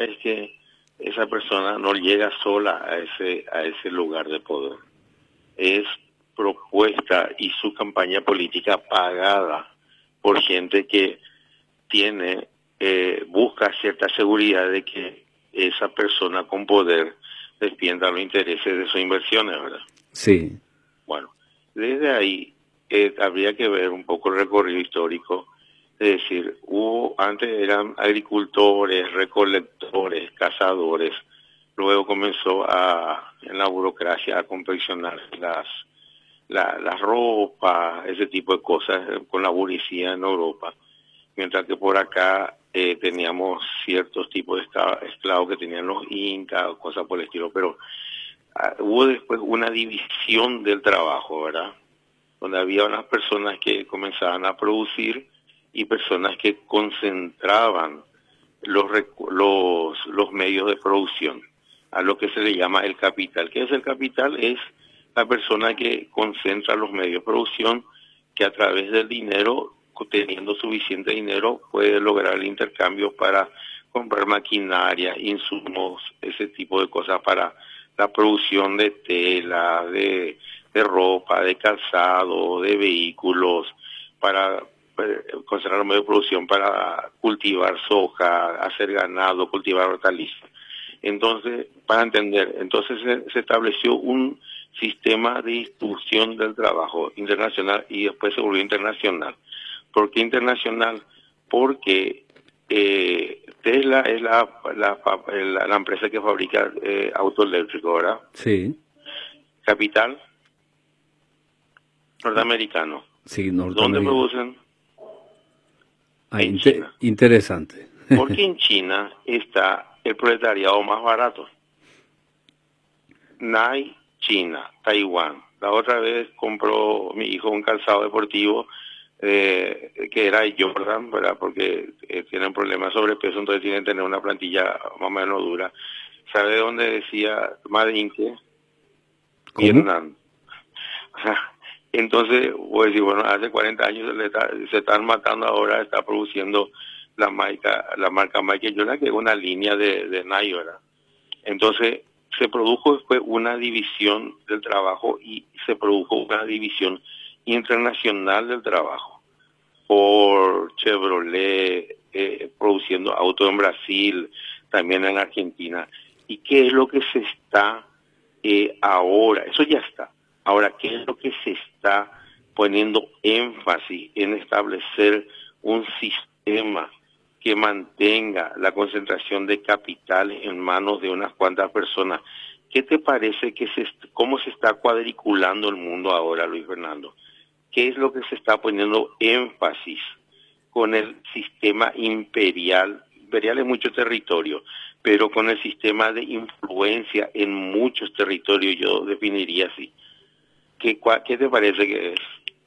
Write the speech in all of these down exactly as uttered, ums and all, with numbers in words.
es que esa persona no llega sola a ese, a ese lugar de poder. Es propuesta y su campaña política pagada por gente que tiene, eh, busca cierta seguridad de que esa persona con poder defienda los intereses de sus inversiones, ¿verdad? Sí. Bueno, desde ahí eh, habría que ver un poco el recorrido histórico. Es decir, hubo, antes eran agricultores, recolectores, cazadores, luego comenzó a, en la burocracia, a confeccionar las, la, las ropas, ese tipo de cosas, eh, con la burguesía en Europa, mientras que por acá eh, teníamos ciertos tipos de esclavos, esclavos que tenían los incas, cosas por el estilo, pero ah, hubo después una división del trabajo, ¿verdad? Donde había unas personas que comenzaban a producir y personas que concentraban los, los, los medios de producción, a lo que se le llama el capital. ¿Qué es el capital? Es la persona que concentra los medios de producción, que a través del dinero, teniendo suficiente dinero, puede lograr el intercambio para comprar maquinaria, insumos, ese tipo de cosas para la producción de tela, de, de ropa, de calzado, de vehículos, para concentrar los medios de producción para cultivar soja, hacer ganado, cultivar hortalizas. Entonces, para entender, entonces se, se estableció un sistema de distribución del trabajo internacional y después se volvió internacional. ¿Por qué internacional? Porque eh, Tesla es la, la, la, la empresa que fabrica eh, autos eléctricos, ¿verdad? Sí. Capital norteamericano. Sí, ¿Dónde norteamericano. producen? Ah, En inter China. Interesante. Porque en China está el proletariado más barato. Nike, China, Taiwán. La otra vez compró mi hijo un calzado deportivo eh, que era Jordan, ¿verdad? Porque eh, tienen problemas de sobrepeso, entonces tienen que tener una plantilla más o menos dura. ¿Sabe dónde decía Made in qué? Vietnam. Entonces, voy a decir, bueno, hace cuarenta años se, le está, se están matando ahora, está produciendo la marca, la marca Michael Jordan, que es una línea de, de Nike, ¿verdad? Entonces, se produjo después una división del trabajo y se produjo una división internacional del trabajo. Por Chevrolet, eh, produciendo autos en Brasil, también en Argentina. ¿Y qué es lo que se está eh, ahora? Eso ya está. Ahora, ¿qué es lo que se está poniendo énfasis en establecer un sistema que mantenga la concentración de capitales en manos de unas cuantas personas? ¿Qué te parece que se, cómo se está cuadriculando el mundo ahora, Luis Fernando? ¿Qué es lo que se está poniendo énfasis con el sistema imperial? Imperial es mucho territorio, pero con el sistema de influencia en muchos territorios, yo definiría así. ¿Qué, ¿Qué te parece que es?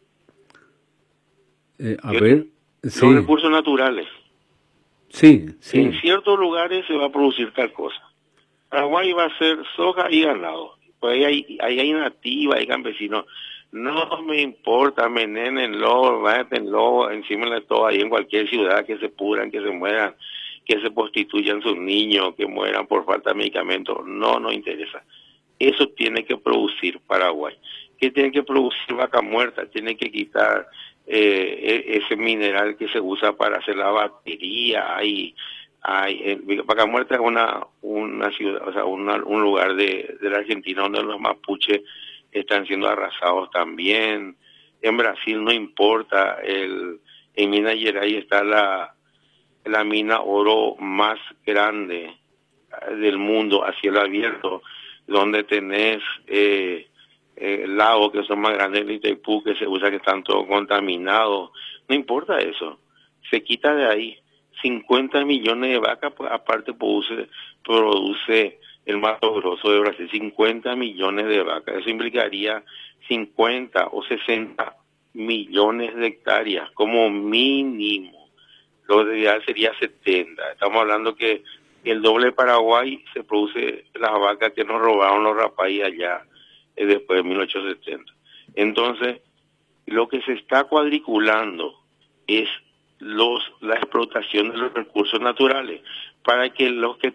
Eh, a Yo, ver, los sí. recursos naturales. Sí, sí. En ciertos lugares se va a producir tal cosa. Paraguay va a ser soja y ganado. Pues ahí hay, ahí hay nativa, hay campesinos. No me importa, menénenlo, mátenlo, encima de todo, ahí en cualquier ciudad, que se pudran, que se mueran, que se prostituyan sus niños, que mueran por falta de medicamentos. No nos interesa. Eso tiene que producir Paraguay. ¿Qué tiene que producir Vaca Muerta? Tiene que quitar eh, ese mineral que se usa para hacer la batería. Hay, hay, eh, Vaca Muerta es una, una ciudad, o sea, una, un lugar de, de la Argentina donde los mapuches están siendo arrasados también. En Brasil no importa, el, en Minas Gerais está la, la mina oro más grande del mundo a cielo abierto, donde tenés eh, eh, lagos que son más grandes de Itaipú, que se usa, que están todos contaminados. No importa eso, se quita de ahí. cincuenta millones de vacas, pues, aparte produce, produce el Mato Grosso de Brasil, cincuenta millones de vacas. Eso implicaría cincuenta o sesenta millones de hectáreas como mínimo. Lo ideal sería setenta. Estamos hablando que el doble de Paraguay se produce las vacas que nos robaron los rapáis allá eh, después de mil ochocientos setenta. Entonces, lo que se está cuadriculando es los la explotación de los recursos naturales para que los que